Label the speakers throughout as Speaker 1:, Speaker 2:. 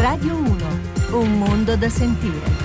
Speaker 1: Radio 1, un mondo da sentire.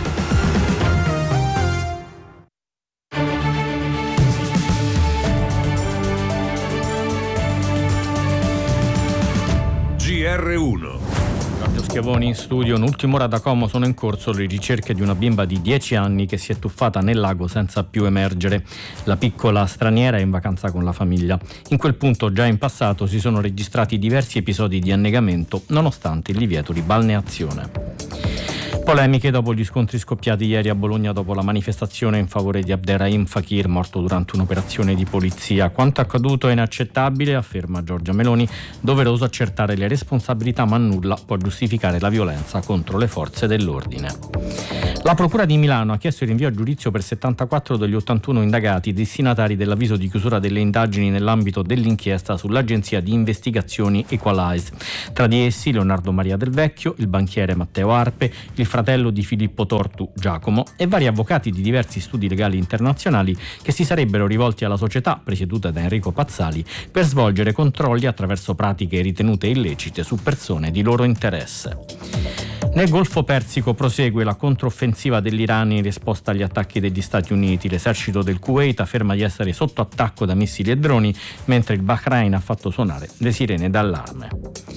Speaker 2: GR1.
Speaker 3: Claudio Schiavoni in studio. Un'ultima ora da Como sono in corso le ricerche di una bimba di 10 anni che si è tuffata nel lago senza più emergere. La piccola straniera è in vacanza con la famiglia. In quel punto già in passato si sono registrati diversi episodi di annegamento nonostante il divieto di balneazione. Polemiche dopo gli scontri scoppiati ieri a Bologna dopo la manifestazione in favore di Abderrahim Fakir, morto durante un'operazione di polizia. Quanto accaduto è inaccettabile, afferma Giorgia Meloni, doveroso accertare le responsabilità ma nulla può giustificare la violenza contro le forze dell'ordine. La Procura di Milano ha chiesto il rinvio a giudizio per 74 degli 81 indagati destinatari dell'avviso di chiusura delle indagini nell'ambito dell'inchiesta sull'agenzia di investigazioni Equalize. Tra di essi Leonardo Maria Del Vecchio, il banchiere Matteo Arpe, il fratello di Filippo Tortu Giacomo e vari avvocati di diversi studi legali internazionali che si sarebbero rivolti alla società presieduta da Enrico Pazzali per svolgere controlli attraverso pratiche ritenute illecite su persone di loro interesse. Nel Golfo Persico prosegue la controffensiva dell'Iran in risposta agli attacchi degli Stati Uniti. L'esercito del Kuwait afferma di essere sotto attacco da missili e droni, mentre il Bahrain ha fatto suonare le sirene d'allarme.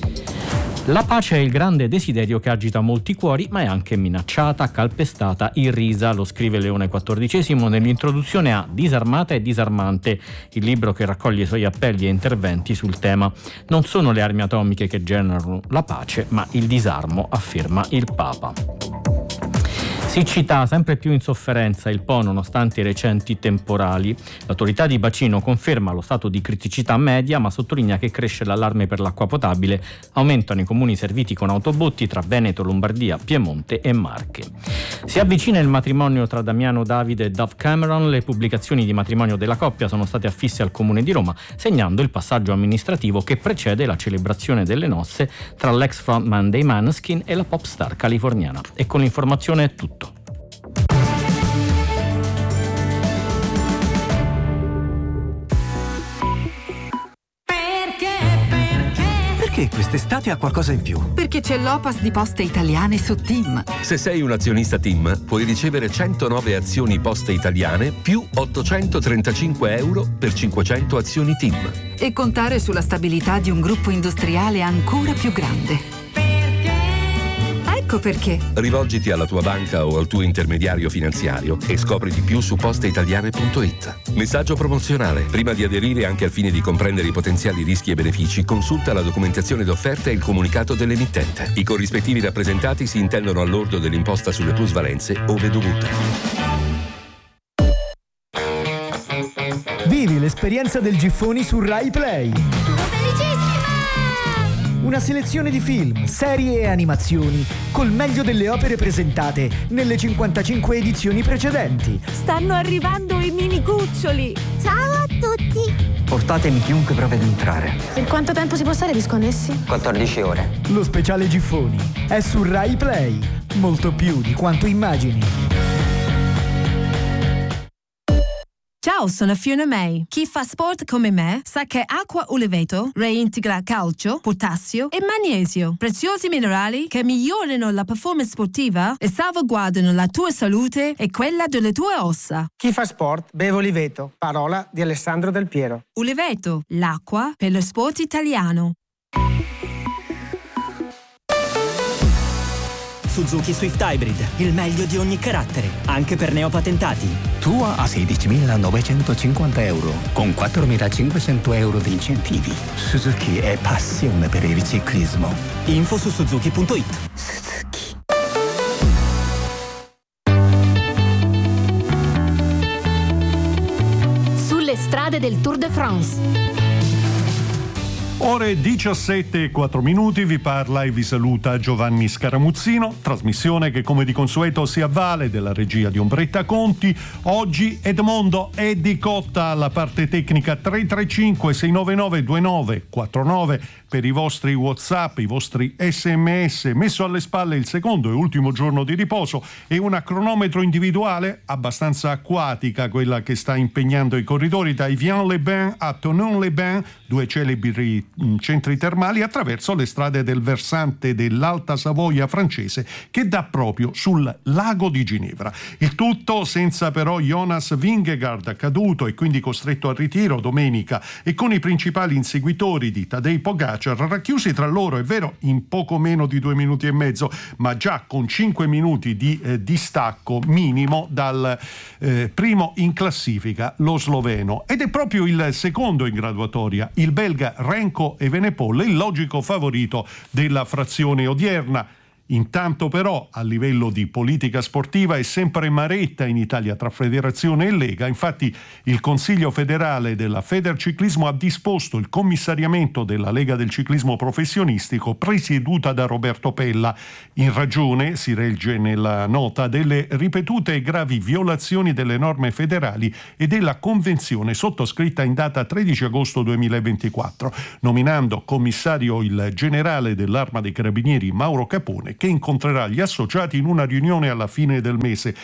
Speaker 3: La pace è il grande desiderio che agita molti cuori, ma è anche minacciata, calpestata, irrisa, lo scrive Leone XIV nell'introduzione a Disarmata e disarmante, il libro che raccoglie i suoi appelli e interventi sul tema. Non sono le armi atomiche che generano la pace, ma il disarmo, afferma il Papa. Siccità sempre più in sofferenza il Po nonostante i recenti temporali. L'autorità di bacino conferma lo stato di criticità media ma sottolinea che cresce l'allarme per l'acqua potabile, aumentano i comuni serviti con autobotti tra Veneto, Lombardia, Piemonte e Marche. Si avvicina il matrimonio tra Damiano Davide e Dove Cameron, le pubblicazioni di matrimonio della coppia sono state affisse al Comune di Roma, segnando il passaggio amministrativo che precede la celebrazione delle nozze tra l'ex frontman dei Maneskin e la pop star californiana. E con l'informazione è tutto.
Speaker 4: Perché quest'estate ha qualcosa in più?
Speaker 5: Perché c'è l'Opas di Poste Italiane su TIM.
Speaker 6: Se sei un azionista TIM, puoi ricevere 109 azioni Poste Italiane più 835 euro per 500 azioni TIM.
Speaker 5: E contare sulla stabilità di un gruppo industriale ancora più grande. Ecco perché.
Speaker 6: Rivolgiti alla tua banca o al tuo intermediario finanziario e scopri di più su posteitaliane.it. Messaggio promozionale. Prima di aderire, anche al fine di comprendere i potenziali rischi e benefici, consulta la documentazione d'offerta e il comunicato dell'emittente. I corrispettivi rappresentati si intendono al lordo dell'imposta sulle plusvalenze ove dovute.
Speaker 7: Vivi l'esperienza del Giffoni su Rai Play. Una selezione di film, serie e animazioni col meglio delle opere presentate nelle 55 edizioni precedenti.
Speaker 8: Stanno arrivando i mini cuccioli. Ciao a tutti.
Speaker 4: Portatemi chiunque prova ad entrare.
Speaker 8: Per quanto tempo si può stare disconnessi?
Speaker 4: 14 ore.
Speaker 7: Lo speciale Giffoni è su Rai Play. Molto più di quanto immagini.
Speaker 9: Ciao, sono Fiona May. Chi fa sport come me sa che acqua Uliveto reintegra calcio, potassio e magnesio, preziosi minerali che migliorano la performance sportiva e salvaguardano la tua salute e quella delle tue ossa.
Speaker 10: Chi fa sport beve Uliveto, parola di Alessandro Del Piero.
Speaker 9: Uliveto, l'acqua per lo sport italiano.
Speaker 11: Suzuki Swift Hybrid, il meglio di ogni carattere, anche per neopatentati.
Speaker 12: Tua a 16.950 euro, con 4.500 euro di incentivi. Suzuki è passione per il ciclismo.
Speaker 11: Info su Suzuki.it.
Speaker 12: Suzuki.
Speaker 1: Sulle strade del Tour de France.
Speaker 13: Ore 17:04, vi parla e vi saluta Giovanni Scaramuzzino, trasmissione che come di consueto si avvale della regia di Ombretta Conti. Oggi Edmondo Eddie Cotta alla parte tecnica. 335 699 2949 per i vostri WhatsApp, i vostri SMS, messo alle spalle il secondo e ultimo giorno di riposo e una cronometro individuale abbastanza acquatica, quella che sta impegnando i corridori da Evian-les-Bains a Thonon-les-Bains, due celebri centri termali attraverso le strade del versante dell'Alta Savoia francese che dà proprio sul lago di Ginevra. Il tutto senza però Jonas Vingegaard, caduto e quindi costretto al ritiro domenica, e con i principali inseguitori di Tadej Pogačar racchiusi tra loro, è vero, in poco meno di 2 minuti e mezzo, ma già con 5 minuti di distacco minimo dal primo in classifica, lo sloveno. Ed è proprio il secondo in graduatoria, il belga Renko Evenepoel, il logico favorito della frazione odierna. Intanto però a livello di politica sportiva è sempre maretta in Italia tra federazione e Lega. Infatti il Consiglio federale della Federciclismo ha disposto il commissariamento della Lega del ciclismo professionistico presieduta da Roberto Pella, in ragione, si legge nella nota, delle ripetute e gravi violazioni delle norme federali e della convenzione sottoscritta in data 13 agosto 2024, nominando commissario il generale dell'Arma dei Carabinieri Mauro Capone, che incontrerà gli associati in una riunione alla fine del mese.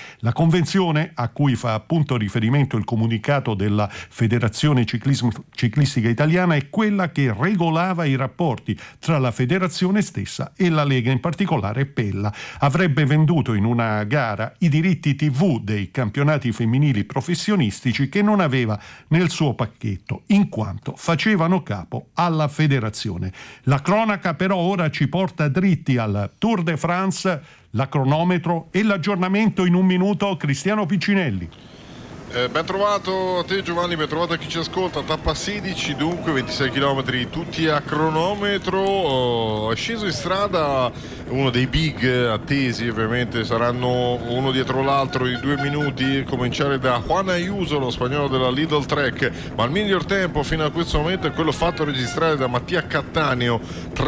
Speaker 13: La convenzione, a cui fa appunto riferimento il comunicato della Federazione Ciclistica Italiana, è quella che regolava i rapporti tra la federazione stessa e la Lega, in particolare Pella. Avrebbe venduto in una gara i diritti TV dei campionati femminili professionistici che non aveva nel suo pacchetto, in quanto facevano capo alla federazione. La cronaca però ora ci porta dritti al Tour de France, la cronometro e l'aggiornamento in un minuto. Cristiano Piccinelli.
Speaker 2: Ben trovato a te Giovanni, ben trovato a chi ci ascolta. Tappa 16, dunque 26 km tutti a cronometro. È sceso in strada uno dei big attesi, ovviamente saranno uno dietro l'altro di 2 minuti, cominciare da Juan Ayuso, lo spagnolo della Lidl Trek, ma il miglior tempo fino a questo momento è quello fatto registrare da Mattia Cattaneo,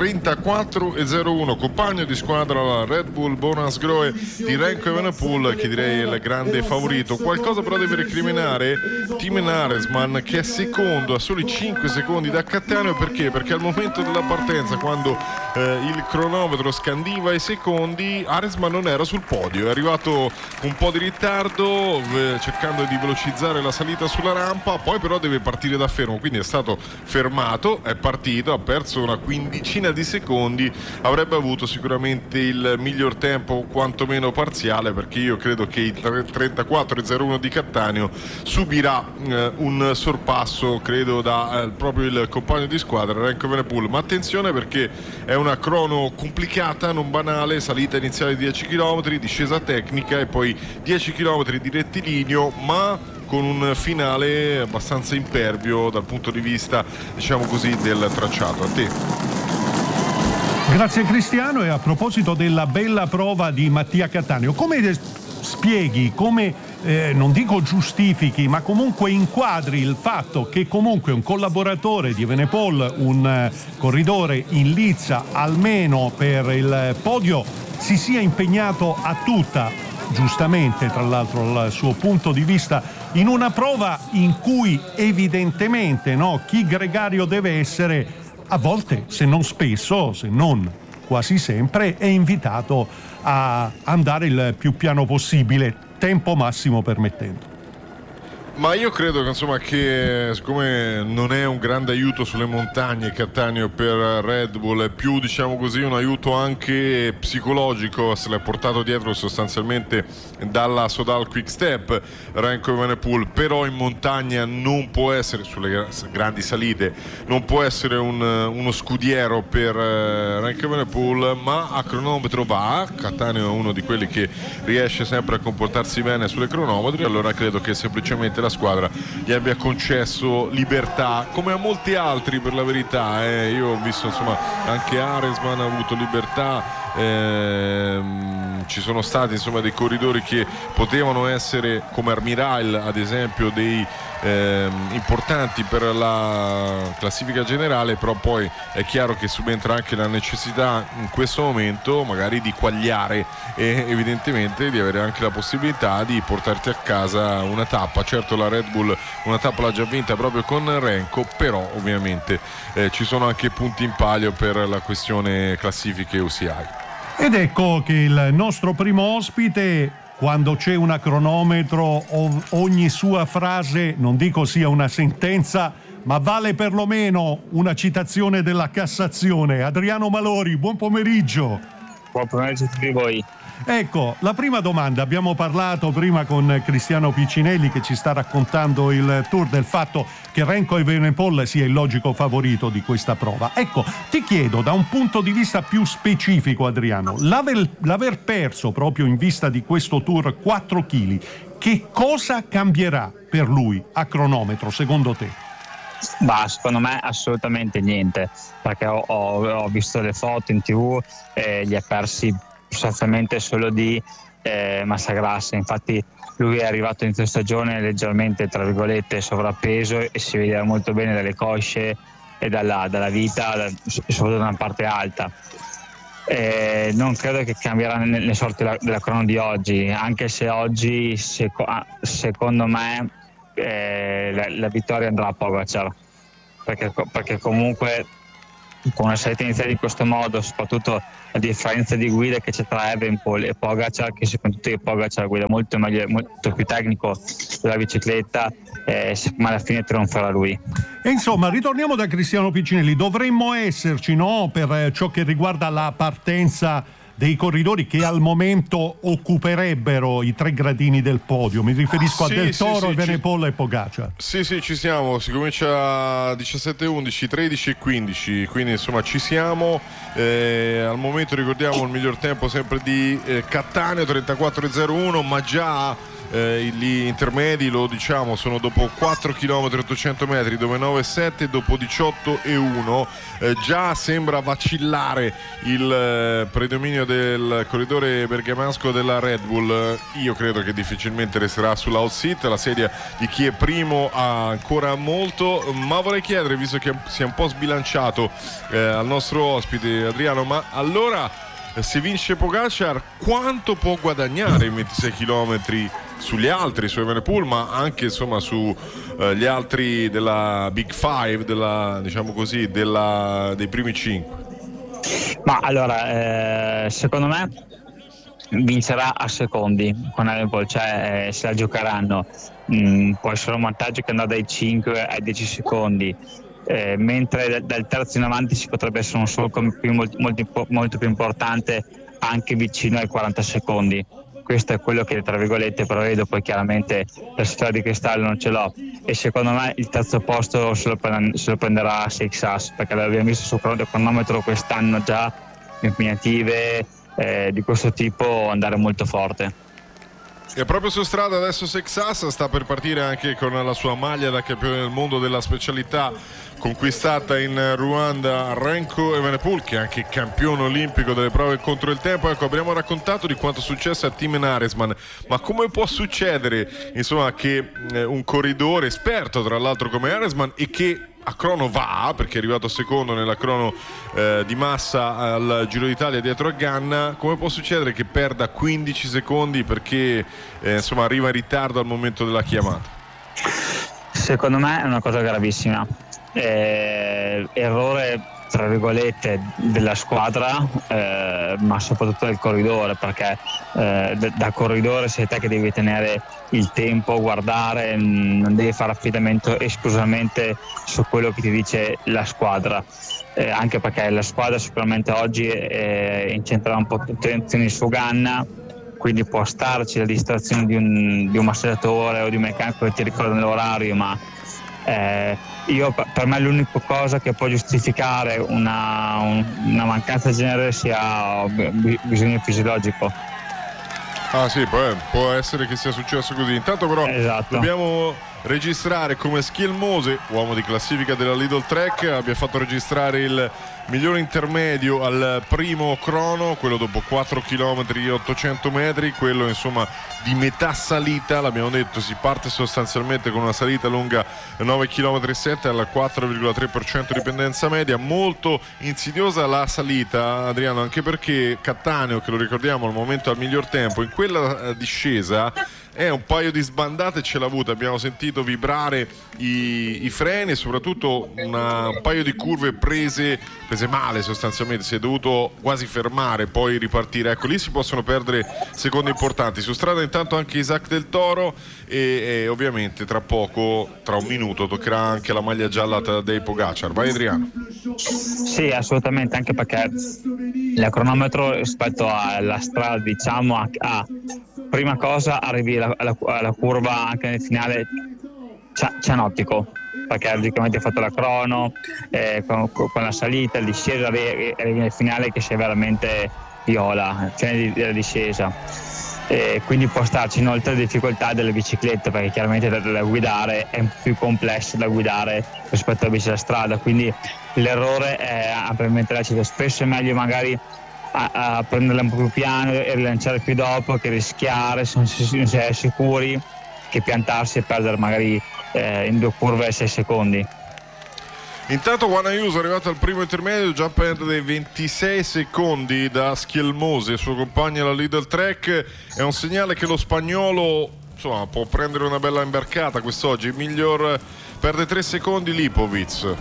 Speaker 2: 34,01, compagno di squadra la Red Bull Bonus Grohe di Renko Evenepoel, che direi è il grande favorito. Qualcosa però deve recriminare Tim Aresman, che è secondo a soli 5 secondi da Cattaneo. Perché? Perché al momento della partenza, quando il cronometro scandiva i secondi, Aresman non era sul podio, è arrivato con un po' di ritardo cercando di velocizzare la salita sulla rampa, poi però deve partire da fermo, quindi è stato fermato, è partito, ha perso una quindicina di secondi, avrebbe avuto sicuramente il miglior tempo, quantomeno parziale, perché io credo che il 34,01 di Cattaneo subirà un sorpasso, credo, da proprio il compagno di squadra Renko Evenepoel. Ma attenzione, perché è una crono complicata, non banale, salita iniziale di 10 km, discesa tecnica e poi 10 km di rettilineo, ma con un finale abbastanza impervio dal punto di vista, diciamo così, del tracciato. A te.
Speaker 13: Grazie Cristiano. E a proposito della bella prova di Mattia Cattaneo, come spieghi, come non dico giustifichi, ma comunque inquadri il fatto che comunque un collaboratore di Evenepoel, un corridore in lizza almeno per il podio, si sia impegnato a tutta, giustamente tra l'altro dal suo punto di vista, in una prova in cui evidentemente chi gregario deve essere, a volte, se non spesso, se non quasi sempre, è invitato a andare il più piano possibile, tempo massimo permettendo.
Speaker 2: Ma io credo che, insomma, che siccome non è un grande aiuto sulle montagne Cattaneo per Red Bull, è più, diciamo così, un aiuto anche psicologico, se l'è portato dietro sostanzialmente dalla Sodal Quick Step Renko Evenepoel. Però in montagna non può essere, sulle grandi salite non può essere uno scudiero per Renko Evenepoel, ma a cronometro va. Cattaneo è uno di quelli che riesce sempre a comportarsi bene sulle cronometri, allora credo che semplicemente la squadra gli abbia concesso libertà, come a molti altri, per la verità. Io ho visto, insomma, anche Aresman ha avuto libertà, ci sono stati, insomma, dei corridori che potevano essere, come Armirail ad esempio, dei importanti per la classifica generale, però poi è chiaro che subentra anche la necessità in questo momento magari di quagliare e evidentemente di avere anche la possibilità di portarti a casa una tappa. Certo, la Red Bull una tappa l'ha già vinta proprio con Renko, però ovviamente ci sono anche punti in palio per la questione classifiche UCI.
Speaker 13: Ed ecco che il nostro primo ospite, quando c'è una cronometro, ogni sua frase, non dico sia una sentenza, ma vale perlomeno una citazione della Cassazione. Adriano Malori, buon pomeriggio.
Speaker 14: Buon pomeriggio a tutti voi.
Speaker 13: Ecco, la prima domanda, abbiamo parlato prima con Cristiano Piccinelli che ci sta raccontando il tour, del fatto che Renko Evenepoel sia il logico favorito di questa prova. Ecco, ti chiedo da un punto di vista più specifico, Adriano, l'aver perso proprio in vista di questo tour 4 kg, che cosa cambierà per lui a cronometro secondo te?
Speaker 14: Bah, secondo me assolutamente niente, perché ho visto le foto in TV e li ha persi sostanzialmente solo di massa grassa. Infatti lui è arrivato in stagione leggermente, tra virgolette, sovrappeso, e si vedeva molto bene dalle cosce e dalla vita, soprattutto da una parte alta. Non credo che cambierà le sorti della crono di oggi, anche se oggi secondo me la vittoria andrà a Pogačar, perché comunque con una salita iniziale di questo modo, soprattutto la differenza di guida che c'è tra Evenepoel e Pogačar, che secondo te Pogačar guida molto meglio, molto più tecnico della bicicletta, ma alla fine trionferà lui.
Speaker 13: E insomma, ritorniamo da Cristiano Piccinelli, dovremmo esserci, no, per ciò che riguarda la partenza dei corridori che al momento occuperebbero i 3 gradini del podio. Mi riferisco a Del Toro, Evenepoel e Pogačar.
Speaker 2: Sì, ci siamo. Si comincia a 17, 11, 13 e 15. Quindi insomma ci siamo. Al momento ricordiamo il miglior tempo sempre di Cattaneo, 34,01, ma già gli intermedi, lo diciamo, sono dopo 4 km 800 metri dove 9,7, dopo 18,1. Già sembra vacillare il predominio del corridore bergamasco della Red Bull. Io credo che difficilmente resterà sull'outseat, la sedia di chi è primo ha ancora molto, ma vorrei chiedere, visto che si è un po' sbilanciato al nostro ospite Adriano, ma allora se vince Pogačar quanto può guadagnare in 26 km sugli altri, su Evenepoel, ma anche insomma su gli altri della Big Five, diciamo così, dei primi 5?
Speaker 14: Ma allora, secondo me vincerà a secondi con Evenepoel, cioè se la giocheranno. Può essere un vantaggio che andrà dai 5 ai 10 secondi. Mentre dal terzo in avanti si potrebbe essere un solco molto più importante, anche vicino ai 40 secondi. Questo è quello che tra virgolette prevedo, poi chiaramente la sfera di cristallo non ce l'ho, e secondo me il terzo posto se lo prenderà Seixas, perché l'abbiamo visto sul cronometro quest'anno già impegnative di questo tipo andare molto forte.
Speaker 2: E proprio su strada adesso Seixas sta per partire anche con la sua maglia da campione del mondo della specialità conquistata in Ruanda. Renko Evenepoel, che è anche campione olimpico delle prove contro il tempo. Ecco, abbiamo raccontato di quanto successo a Thymen Arensman, ma come può succedere insomma che un corridore esperto tra l'altro come Arensman, e che a crono va, perché è arrivato secondo nella crono di massa al Giro d'Italia dietro a Ganna, come può succedere che perda 15 secondi perché insomma arriva in ritardo al momento della chiamata?
Speaker 14: Secondo me è una cosa gravissima, errore tra virgolette della squadra, ma soprattutto del corridore, perché da corridore sei te che devi tenere il tempo, guardare, non devi fare affidamento esclusivamente su quello che ti dice la squadra, anche perché la squadra sicuramente oggi incentrerà un po' tutte le attenzioni su Ganna, quindi può starci la distrazione di un massaggiatore o di un meccanico che ti ricorda l'orario, ma per me l'unica cosa che può giustificare una mancanza del genere sia bisogno fisiologico.
Speaker 2: Ah sì, può essere che sia successo così. Intanto però dobbiamo registrare come Schiel Mose, uomo di classifica della Lidl Trek, abbia fatto registrare il migliore intermedio al primo crono, quello dopo 4 km e 800 metri, quello insomma di metà salita, l'abbiamo detto, si parte sostanzialmente con una salita lunga 9 km e 7 alla 4,3% di pendenza media, molto insidiosa la salita, Adriano, anche perché Cattaneo, che lo ricordiamo al momento al miglior tempo, in quella discesa un paio di sbandate ce l'ha avuta, abbiamo sentito vibrare i freni e soprattutto un paio di curve prese male sostanzialmente, si è dovuto quasi fermare, poi ripartire. Ecco, lì si possono perdere secondi importanti. Su strada intanto anche Isaac Del Toro e ovviamente tra un minuto toccherà anche la maglia gialla a Tadej Pogacar. Vai Adriano.
Speaker 14: Sì, assolutamente, anche perché il cronometro rispetto alla strada, diciamo, a prima cosa arrivi alla curva anche nel finale cianottico, perché logicamente hai fatto la crono con la salita, il discesa, arrivi nel finale che sei veramente viola, fine della discesa, quindi può starci inoltre le difficoltà delle biciclette, perché chiaramente da guidare è più complesso da guidare rispetto alla bici da strada, quindi l'errore è ampiamente lecito. Spesso è meglio magari a prenderla un po' più piano e rilanciare più dopo, che rischiare se non si è sicuri, che piantarsi e perdere magari in 2 curve 6 secondi.
Speaker 2: Intanto Juan Ayuso è arrivato al primo intermedio, già perde 26 secondi da Schielmosi e suo compagno alla Lidl Trek. È un segnale che lo spagnolo insomma può prendere una bella imbarcata quest'oggi. Il miglior perde 3 secondi Lipovic.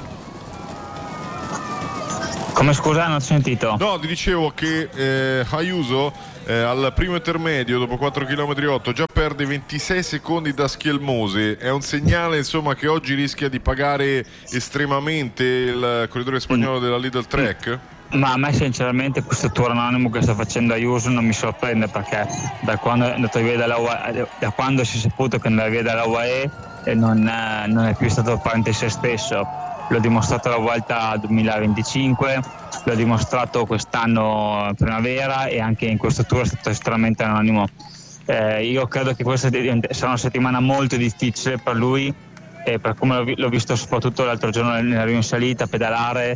Speaker 14: Come, scusa, non ho sentito?
Speaker 2: No, ti dicevo che Ayuso al primo intermedio dopo 4 km 8 già perde 26 secondi da Schielmosi. È un segnale insomma che oggi rischia di pagare estremamente il corridore spagnolo della Lidl Trek?
Speaker 14: Ma a me sinceramente questo tour anonimo che sta facendo Ayuso non mi sorprende, perché da quando è andato via da quando si è saputo che andava via dalla UAE non è più stato parte di se stesso. L'ho dimostrato la Vuelta 2025, l'ho dimostrato quest'anno in primavera e anche in questo tour è stato estremamente anonimo. Io credo che questa sarà una settimana molto difficile per lui, e per come l'ho visto soprattutto l'altro giorno nell'arrivo in salita, pedalare,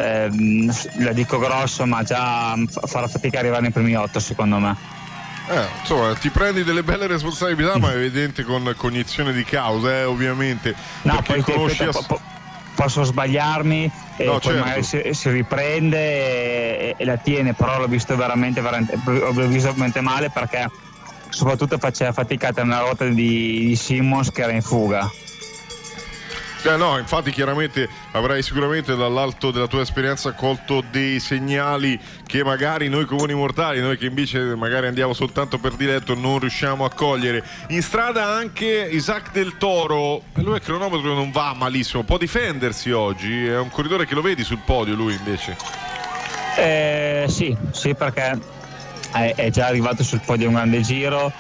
Speaker 14: la dico grosso, ma già farà fatica a arrivare nei primi 8 secondo me.
Speaker 2: Insomma, ti prendi delle belle responsabilità, ma è evidente con cognizione di causa, ovviamente.
Speaker 14: No, poi posso sbagliarmi e
Speaker 2: no,
Speaker 14: poi
Speaker 2: certo.
Speaker 14: Magari si riprende e la tiene, però l'ho visto veramente male, perché soprattutto faceva fatica nella ruota di Simmons che era in fuga.
Speaker 2: No, infatti chiaramente avrai sicuramente dall'alto della tua esperienza colto dei segnali che magari noi comuni mortali, noi che invece magari andiamo soltanto per diletto, non riusciamo a cogliere. In strada anche Isaac Del Toro, lui il cronometro non va malissimo, può difendersi oggi, è un corridore che lo vedi sul podio lui invece?
Speaker 14: Sì, perché è già arrivato sul podio un grande giro.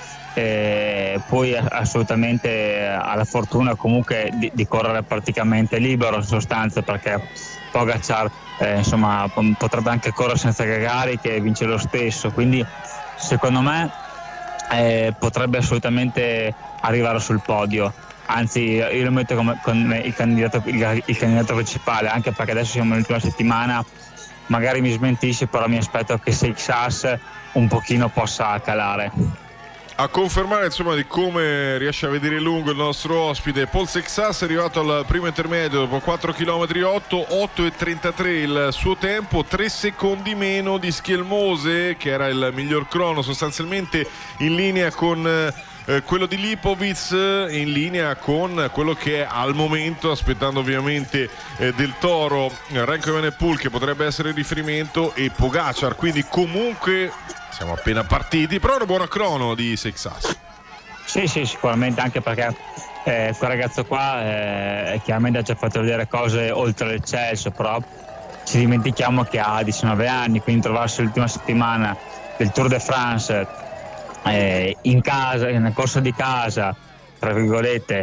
Speaker 14: Poi assolutamente ha la fortuna comunque di correre praticamente libero in sostanza, perché Pogacar insomma potrebbe anche correre senza cariche e vince lo stesso, quindi secondo me potrebbe assolutamente arrivare sul podio, anzi io lo metto come il candidato principale, anche perché adesso siamo nell'ultima settimana, magari mi smentisce, però mi aspetto che Seixas un pochino possa calare.
Speaker 2: A confermare insomma di come riesce a vedere lungo il nostro ospite Paul Seixas, è arrivato al primo intermedio dopo 4 km 8,33 il suo tempo, 3 secondi meno di Schielmosi che era il miglior crono, sostanzialmente in linea con quello di Lipovic, in linea con quello che è al momento, aspettando ovviamente Del Toro, Remco Evenepoel che potrebbe essere il riferimento, e Pogacar, quindi comunque siamo appena partiti, però una buona crono di Seixas.
Speaker 14: Sì, sicuramente, anche perché quel ragazzo qua chiaramente ha già fatto vedere cose oltre l'eccesso, però ci dimentichiamo che ha 19 anni, quindi trovarsi l'ultima settimana del Tour de France in casa, nel corso di casa, tra virgolette,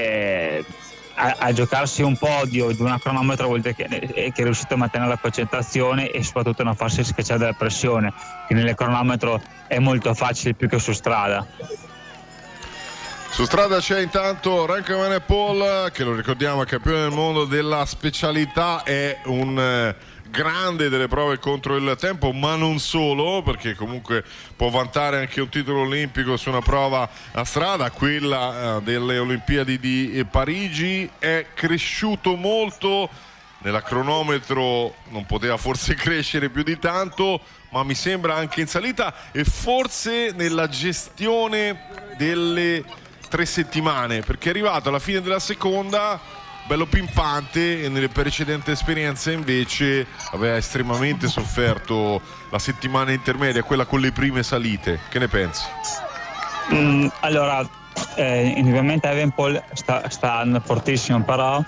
Speaker 14: a giocarsi un podio di una cronometro, vuol dire che è riuscito a mantenere la concentrazione e soprattutto non farsi schiacciare dalla pressione, che nel cronometro è molto facile più che su strada.
Speaker 2: Su strada c'è intanto Remco Evenepoel, che lo ricordiamo è campione del mondo della specialità, è un grande delle prove contro il tempo, ma non solo, perché comunque può vantare anche un titolo olimpico su una prova a strada, quella delle Olimpiadi di Parigi. È cresciuto molto nella cronometro non poteva forse crescere più di tanto, ma mi sembra anche in salita, e forse nella gestione delle 3 settimane, perché è arrivato alla fine della seconda bello pimpante, e nelle precedenti esperienze invece aveva estremamente sofferto la settimana intermedia, quella con le prime salite. Che ne pensi?
Speaker 14: Allora, indubbiamente Evenepoel sta andando fortissimo, però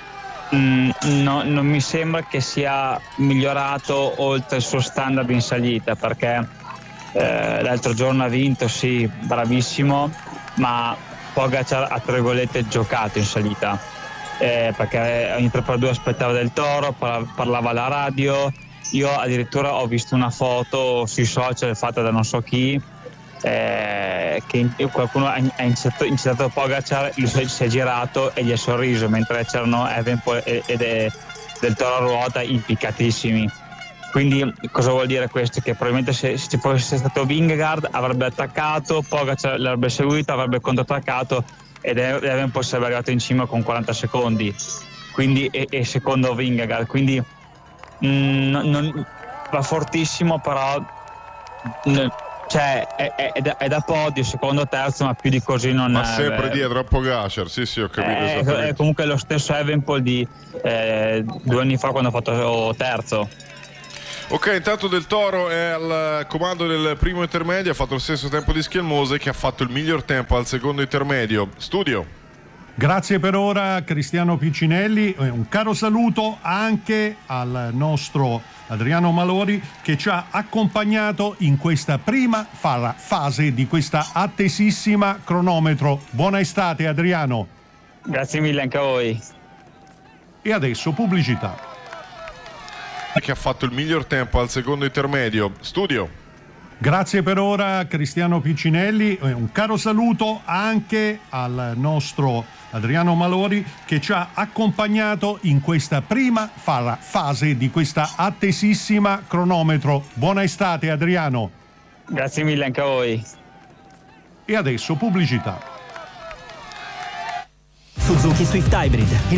Speaker 14: non mi sembra che sia migliorato oltre il suo standard in salita, perché l'altro giorno ha vinto, sì, bravissimo, ma Pogacar ha tra virgolette giocato in salita, perché ogni 3x2 aspettava Del Toro, parlava alla radio. Io addirittura ho visto una foto sui social fatta da non so chi, che qualcuno ha incitato Pogacar, si è girato e gli ha sorriso, mentre c'erano Evenepoel e Del Toro a ruota impiccatissimi. Quindi cosa vuol dire questo? Che probabilmente se ci fosse stato Vingegaard avrebbe attaccato, Pogacar l'avrebbe seguito, avrebbe controattaccato ed Evenepoel sarebbe arrivato in cima con 40 secondi, quindi e secondo Vingegaard, quindi va fortissimo, però cioè è da podio, secondo, terzo, ma più di così non
Speaker 2: ma sempre dietro a Pogacar. Sì, ho capito.
Speaker 14: È comunque lo stesso Evenepoel di 2 anni fa, quando ha fatto terzo.
Speaker 2: Ok, intanto Del Toro è al comando del primo intermedio, ha fatto lo stesso tempo di Schialmose, che ha fatto il miglior tempo al secondo intermedio. Studio.
Speaker 13: Grazie per ora Cristiano Piccinelli, un caro saluto anche al nostro Adriano Malori, che ci ha accompagnato in questa prima fase di questa attesissima cronometro. Buona estate Adriano.
Speaker 14: Grazie mille anche a voi.
Speaker 13: E adesso pubblicità.
Speaker 2: Che ha fatto il miglior tempo al secondo intermedio. Studio.
Speaker 13: Grazie per ora Cristiano Piccinelli, un caro saluto anche al nostro Adriano Malori, che ci ha accompagnato in questa prima fase di questa attesissima cronometro. Buona estate Adriano.
Speaker 14: Grazie mille anche a voi.
Speaker 13: E adesso pubblicità.
Speaker 11: Suzuki Swift Hybrid.